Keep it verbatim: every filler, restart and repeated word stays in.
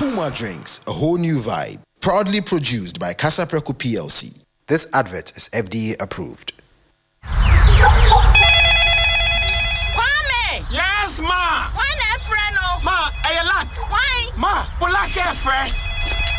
Puma Drinks, a whole new vibe. Proudly produced by Casapreco P L C. This advert is F D A approved. Kwame! Yes, ma! Why not friend? Ma, are you luck? Why? Ma, well, luck, friend.